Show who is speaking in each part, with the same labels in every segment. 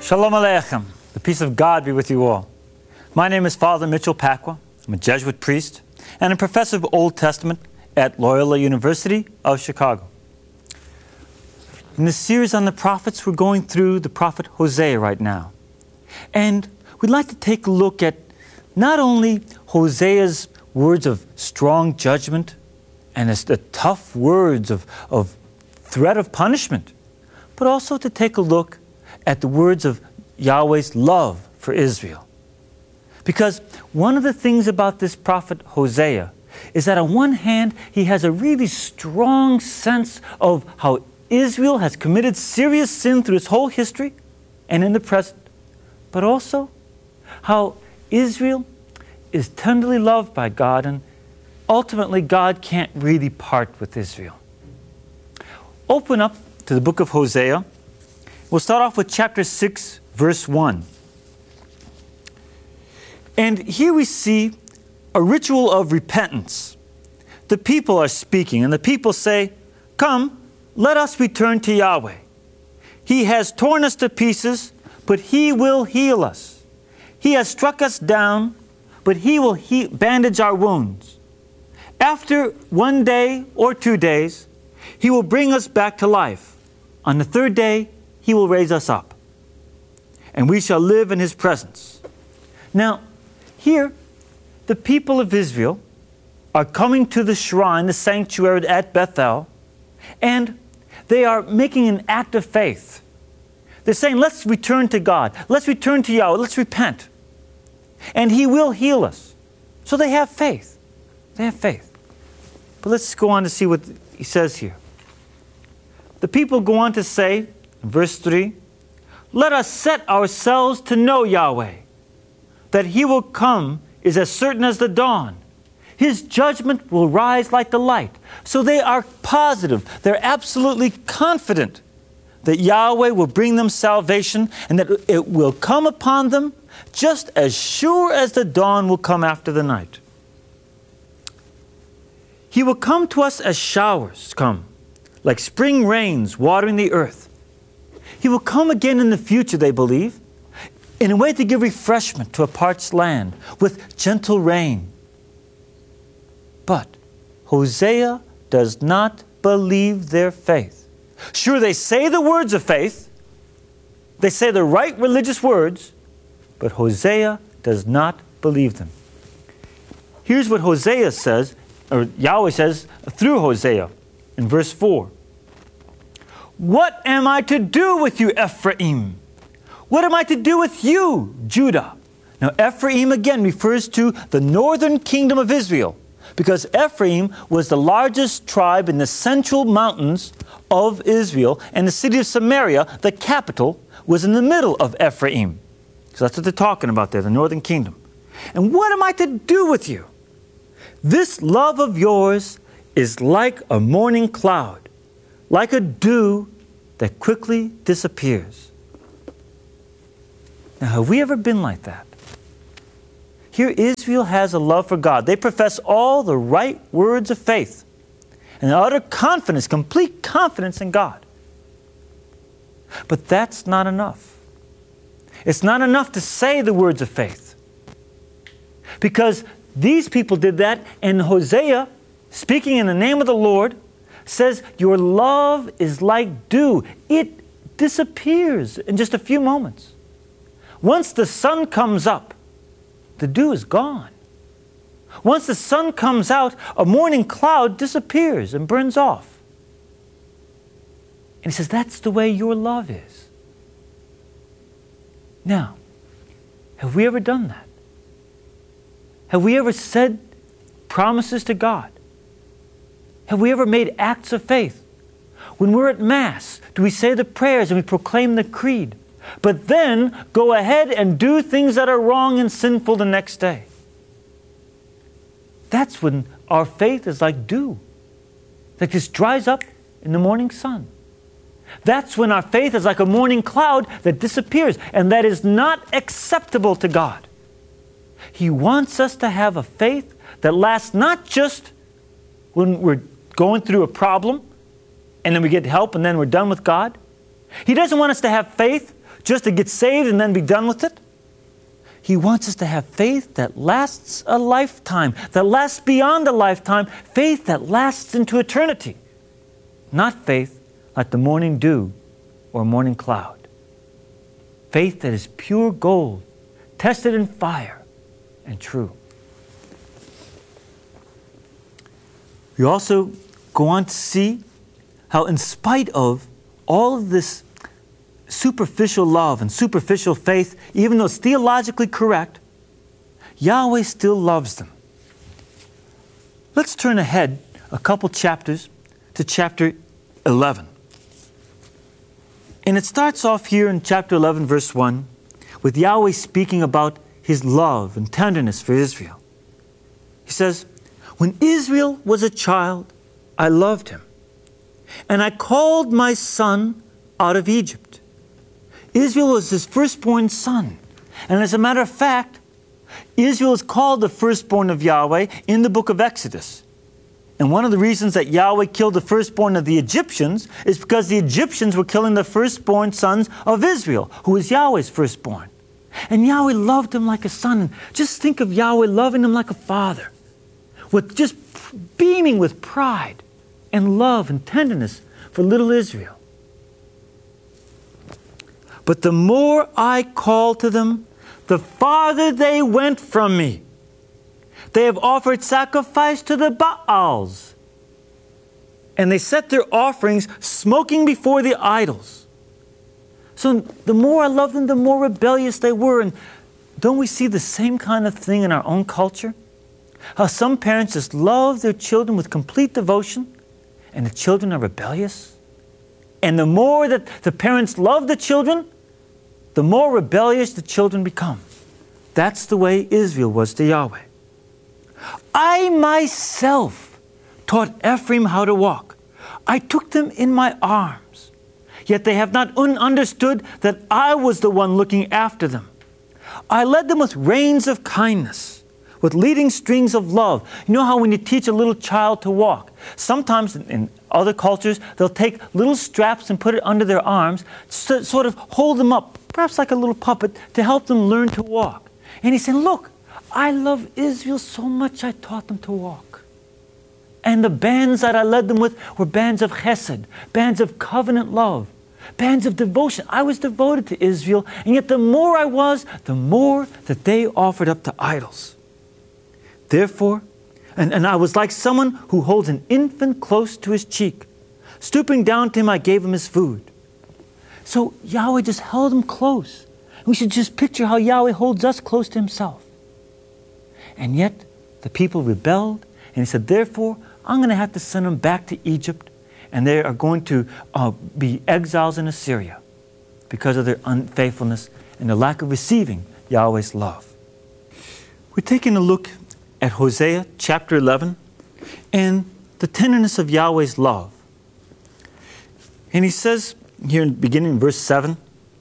Speaker 1: Shalom Aleichem. The peace of God be with you all. My name is Father Mitchell Pacwa. I'm a Jesuit priest and a professor of Old Testament at Loyola University of Chicago. In this series on the prophets, we're going through the prophet Hosea right now. And we'd like to take a look at not only Hosea's words of strong judgment and the tough words of threat of punishment, but also to take a look at the words of Yahweh's love for Israel. Because one of the things about this prophet Hosea is that on one hand, he has a really strong sense of how Israel has committed serious sin through its whole history and in the present, but also how Israel is tenderly loved by God, and ultimately God can't really part with Israel. Open up to the book of Hosea. We'll start off with chapter 6, verse 1. And here we see a ritual of repentance. The people are speaking, and the people say, "Come, let us return to Yahweh. He has torn us to pieces, but He will heal us. He has struck us down, but He will bandage our wounds. After 1 day or 2 days, He will bring us back to life. On the third day, He will raise us up, and we shall live in His presence." Now, here, the people of Israel are coming to the shrine, the sanctuary at Bethel, and they are making an act of faith. They're saying, let's return to God. Let's return to Yahweh. Let's repent. And He will heal us. So they have faith. They have faith. But let's go on to see what he says here. The people go on to say, in verse 3, "Let us set ourselves to know Yahweh. That He will come is as certain as the dawn. His judgment will rise like the light." So they are positive. They're absolutely confident that Yahweh will bring them salvation and that it will come upon them just as sure as the dawn will come after the night. He will come to us as showers come, like spring rains watering the earth. He will come again in the future, they believe, in a way to give refreshment to a parched land with gentle rain. But Hosea does not believe their faith. Sure, they say the words of faith, they say the right religious words, but Hosea does not believe them. Here's what Hosea says, or Yahweh says through Hosea in verse 4. "What am I to do with you, Ephraim? What am I to do with you, Judah?" Now, Ephraim again refers to the northern kingdom of Israel, because Ephraim was the largest tribe in the central mountains of Israel, and the city of Samaria, the capital, was in the middle of Ephraim. So that's what they're talking about there, the northern kingdom. "And what am I to do with you? This love of yours is like a morning cloud, like a dew that quickly disappears." Now, have we ever been like that? Here, Israel has a love for God. They profess all the right words of faith and utter confidence, complete confidence in God. But that's not enough. It's not enough to say the words of faith, because these people did that, and Hosea, speaking in the name of the Lord, says, "Your love is like dew. It disappears in just a few moments. Once the sun comes up, the dew is gone. Once the sun comes out, a morning cloud disappears and burns off." And he says, that's the way your love is. Now, have we ever done that? Have we ever said promises to God? Have we ever made acts of faith? When we're at Mass, do we say the prayers and we proclaim the creed, but then go ahead and do things that are wrong and sinful the next day? That's when our faith is like dew, like this dries up in the morning sun. That's when our faith is like a morning cloud that disappears, and that is not acceptable to God. He wants us to have a faith that lasts not just when we're going through a problem and then we get help and then we're done with God. He doesn't want us to have faith just to get saved and then be done with it. He wants us to have faith that lasts a lifetime, that lasts beyond a lifetime, faith that lasts into eternity. Not faith like the morning dew or morning cloud. Faith that is pure gold, tested in fire, and true. We also go on to see how, in spite of all of this superficial love and superficial faith, even though it's theologically correct, Yahweh still loves them. Let's turn ahead a couple chapters to chapter 11. And it starts off here in chapter 11, verse 1, with Yahweh speaking about His love and tenderness for Israel. He says, "When Israel was a child, I loved him, and I called my son out of Egypt." Israel was His firstborn son. And as a matter of fact, Israel is called the firstborn of Yahweh in the book of Exodus. And one of the reasons that Yahweh killed the firstborn of the Egyptians is because the Egyptians were killing the firstborn sons of Israel, who is Yahweh's firstborn. And Yahweh loved him like a son. Just think of Yahweh loving him like a father, with just beaming with pride and love and tenderness for little Israel. "But the more I called to them, the farther they went from me. They have offered sacrifice to the Baals, and they set their offerings smoking before the idols." So the more I loved them, the more rebellious they were. And don't we see the same kind of thing in our own culture? How some parents just love their children with complete devotion, and the children are rebellious. And the more that the parents love the children, the more rebellious the children become. That's the way Israel was to Yahweh. "I myself taught Ephraim how to walk. I took them in my arms. Yet they have not understood that I was the one looking after them. I led them with reins of kindness, with leading strings of love." You know how when you teach a little child to walk, sometimes in other cultures, they'll take little straps and put it under their arms, to sort of hold them up, perhaps like a little puppet, to help them learn to walk. And He said, "Look, I love Israel so much I taught them to walk. And the bands that I led them with were bands of chesed, bands of covenant love, bands of devotion. I was devoted to Israel, and yet the more I was, the more that they offered up to idols. Therefore, and I was like someone who holds an infant close to his cheek. Stooping down to him, I gave him his food." So Yahweh just held him close. We should just picture how Yahweh holds us close to Himself. And yet, the people rebelled, and He said, "Therefore, I'm going to have to send them back to Egypt, and they are going to be exiles in Assyria because of their unfaithfulness and the lack of receiving Yahweh's love." We're taking a look at Hosea chapter 11 and the tenderness of Yahweh's love. And he says here in beginning in verse 7,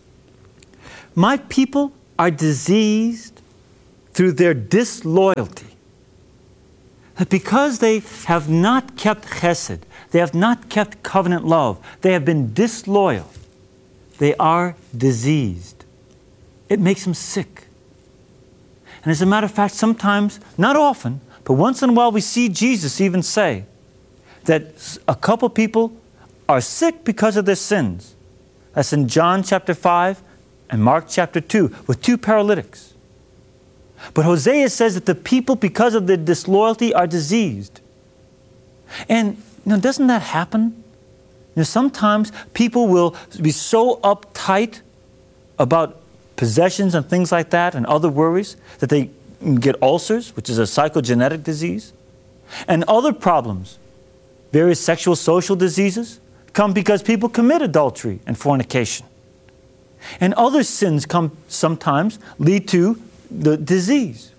Speaker 1: "My people are diseased through their disloyalty, that because they have not kept chesed, they have not kept covenant love, they have been disloyal, they are diseased." It makes them sick. And as a matter of fact, sometimes, not often, but once in a while we see Jesus even say that a couple people are sick because of their sins. That's in John chapter 5 and Mark chapter 2 with two paralytics. But Hosea says that the people, because of their disloyalty, are diseased. And doesn't that happen? Sometimes people will be so uptight about possessions and things like that and other worries that they get ulcers, which is a psychogenetic disease, and other problems. Various sexual social diseases come because people commit adultery and fornication. And other sins come sometimes lead to the disease.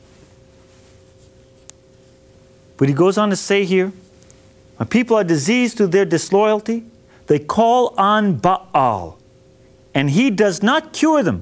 Speaker 1: But he goes on to say here, when people are diseased through their disloyalty, they call on Baal, and he does not cure them.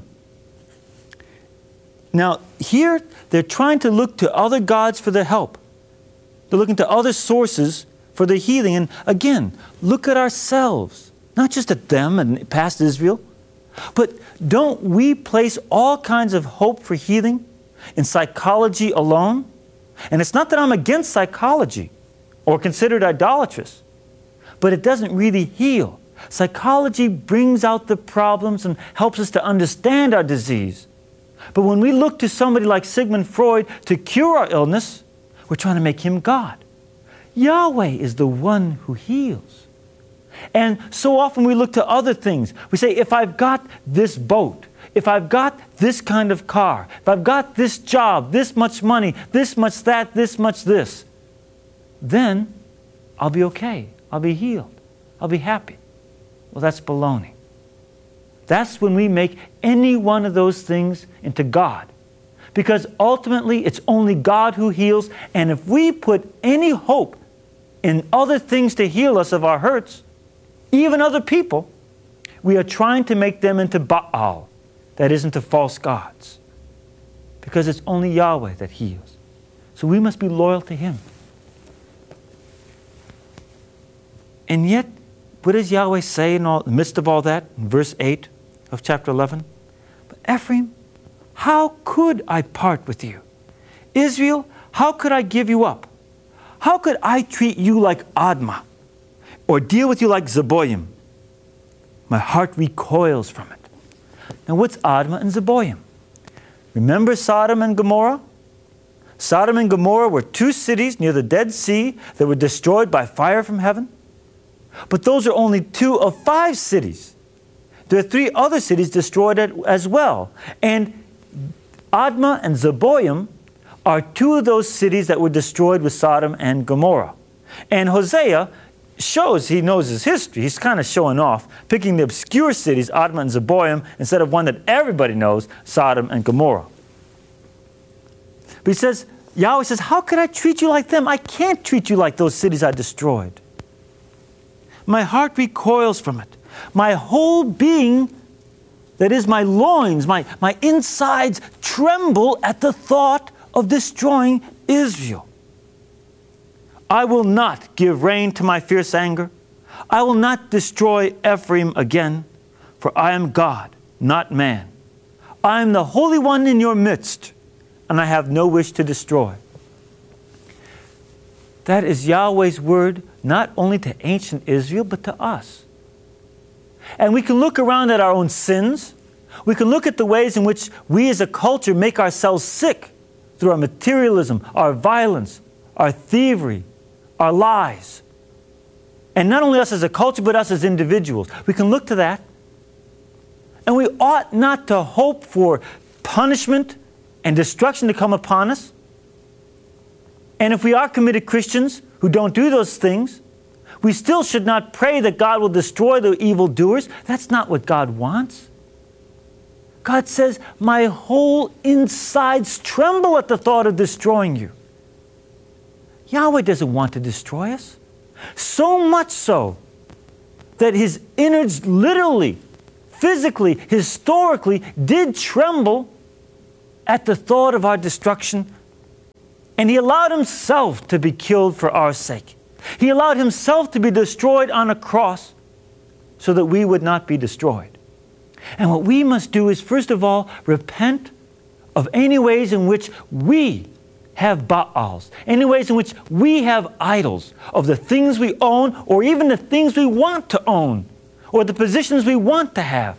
Speaker 1: Now, here they're trying to look to other gods for their help. They're looking to other sources for their healing. And again, look at ourselves, not just at them and past Israel, But don't we place all kinds of hope for healing in psychology alone? And it's not that I'm against psychology or considered idolatrous, but it doesn't really heal. Psychology brings out the problems and helps us to understand our disease. But when we look to somebody like Sigmund Freud to cure our illness, we're trying to make him God. Yahweh is the one who heals. And so often we look to other things. We say, if I've got this boat, if I've got this kind of car, if I've got this job, this much money, this much that, this much this, then I'll be okay. I'll be healed. I'll be happy. Well, that's baloney. That's when we make any one of those things into God. Because ultimately, it's only God who heals. And if we put any hope in other things to heal us of our hurts, even other people, we are trying to make them into Baal, that is, into false gods. Because it's only Yahweh that heals. So we must be loyal to Him. And yet, what does Yahweh say in the midst of all that, in verse 8 of chapter 11? But Ephraim, how could I part with you? Israel, how could I give you up? How could I treat you like Admah, or deal with you like Zeboim? My heart recoils from it. Now what's Admah and Zeboim? Remember Sodom and Gomorrah? Sodom and Gomorrah were two cities near the Dead Sea that were destroyed by fire from heaven. But those are only 2 of 5 cities. There are 3 other cities destroyed as well. And Admah and Zeboim are 2 of those cities that were destroyed with Sodom and Gomorrah. And Hosea shows he knows his history. He's kind of showing off, picking the obscure cities, Admah and Zeboim, instead of one that everybody knows, Sodom and Gomorrah. But he says, Yahweh says, how could I treat you like them? I can't treat you like those cities I destroyed. My heart recoils from it. My whole being, that is my loins, my insides tremble at the thought of destroying Israel. I will not give rein to my fierce anger. I will not destroy Ephraim again, for I am God, not man. I am the Holy One in your midst, and I have no wish to destroy. That is Yahweh's word, not only to ancient Israel, but to us. And we can look around at our own sins. We can look at the ways in which we as a culture make ourselves sick through our materialism, our violence, our thievery, our lies. And not only us as a culture, but us as individuals. We can look to that. And we ought not to hope for punishment and destruction to come upon us. And if we are committed Christians who don't do those things, we still should not pray that God will destroy the evildoers. That's not what God wants. God says, my whole insides tremble at the thought of destroying you. Yahweh doesn't want to destroy us. So much so that His innards literally, physically, historically did tremble at the thought of our destruction. And He allowed Himself to be killed for our sake. He allowed Himself to be destroyed on a cross so that we would not be destroyed. And what we must do is, first of all, repent of any ways in which we have Baals, any ways in which we have idols of the things we own, or even the things we want to own, or the positions we want to have.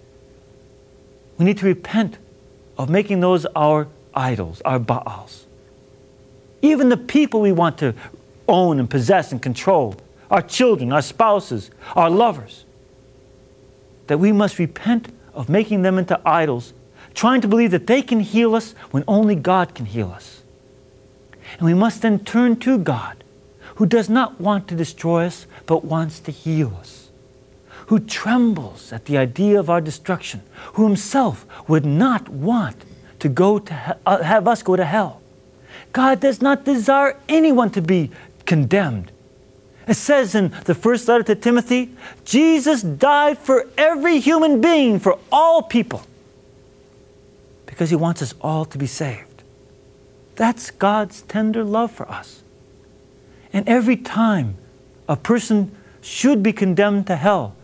Speaker 1: We need to repent of making those our idols, our Baals. Even the people we want to own and possess and control, our children, our spouses, our lovers, that we must repent of making them into idols, trying to believe that they can heal us when only God can heal us. And we must then turn to God, who does not want to destroy us, but wants to heal us, who trembles at the idea of our destruction, who Himself would not want to go to have us go to hell. God does not desire anyone to be condemned. It says in the first letter to Timothy, Jesus died for every human being, for all people, because He wants us all to be saved. That's God's tender love for us. And every time a person should be condemned to hell,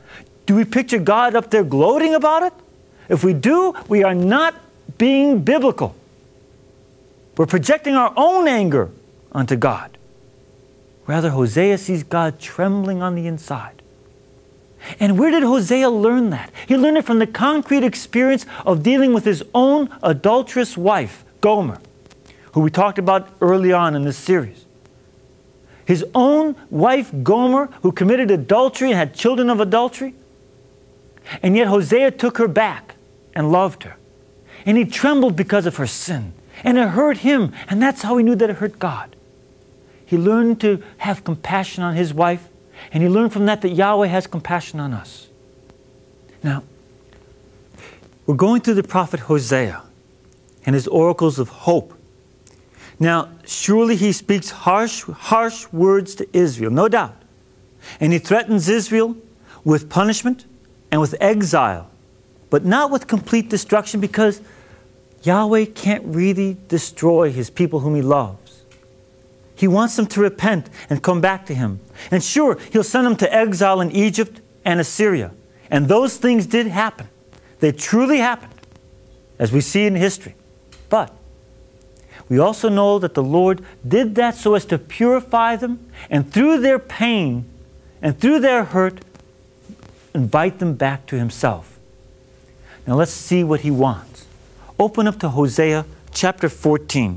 Speaker 1: Do we picture God up there gloating about it? If we do, we are not being biblical. We're projecting our own anger onto God. Rather, Hosea sees God trembling on the inside. And where did Hosea learn that? He learned it from the concrete experience of dealing with his own adulterous wife, Gomer, who we talked about early on in this series. His own wife, Gomer, who committed adultery and had children of adultery. And yet Hosea took her back and loved her. And he trembled because of her sin. And it hurt him. And that's how he knew that it hurt God. He learned to have compassion on his wife. And he learned from that Yahweh has compassion on us. Now, we're going through the prophet Hosea and his oracles of hope. Now, surely he speaks harsh words to Israel, no doubt. And he threatens Israel with punishment and with exile, but not with complete destruction, because Yahweh can't really destroy his people whom he loves. He wants them to repent and come back to him. And sure, he'll send them to exile in Egypt and Assyria. And those things did happen. They truly happened, as we see in history. But we also know that the Lord did that so as to purify them, and through their pain and through their hurt, invite them back to himself. Now let's see what he wants. Open up to Hosea chapter 14.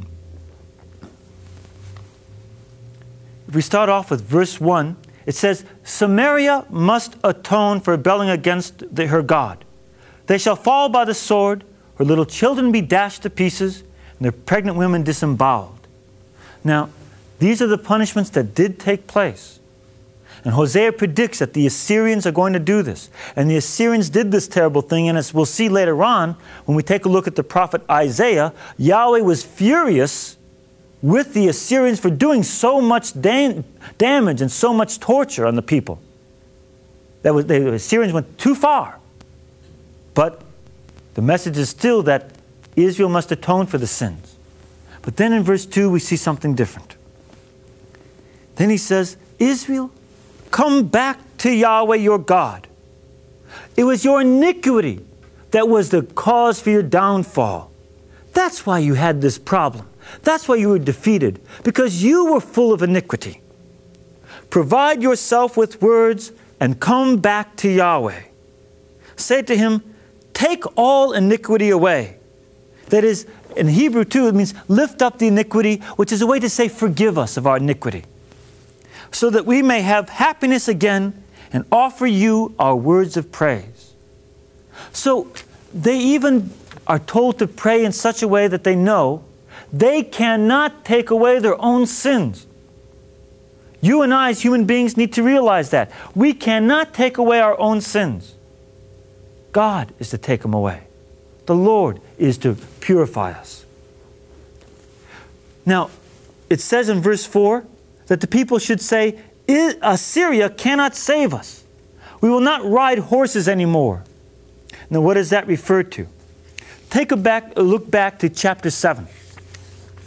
Speaker 1: If we start off with verse 1, it says, Samaria must atone for rebelling against her God. They shall fall by the sword, her little children be dashed to pieces, and their pregnant women disemboweled. Now, these are the punishments that did take place. And Hosea predicts that the Assyrians are going to do this. And the Assyrians did this terrible thing, and as we'll see later on, when we take a look at the prophet Isaiah, Yahweh was furious with the Assyrians for doing so much damage and so much torture on the people. The Assyrians went too far. But the message is still that Israel must atone for the sins. But then in verse 2 we see something different. Then he says, Israel, come back to Yahweh your God. It was your iniquity that was the cause for your downfall. That's why you had this problem. That's why you were defeated, because you were full of iniquity. Provide yourself with words and come back to Yahweh. Say to him, take all iniquity away. That is, in Hebrew too, it means lift up the iniquity, which is a way to say forgive us of our iniquity, so that we may have happiness again and offer you our words of praise. So they even are told to pray in such a way that they know they cannot take away their own sins. You and I as human beings need to realize that. We cannot take away our own sins. God is to take them away. The Lord is to purify us. Now, it says in verse 4 that the people should say, Assyria cannot save us. We will not ride horses anymore. Now, what does that refer to? Take a look back to chapter 7.